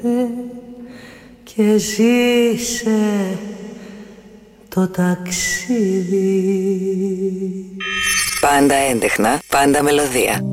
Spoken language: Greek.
και ζήσε το ταξίδι. Πάντα έντεχνα, πάντα μελωδία.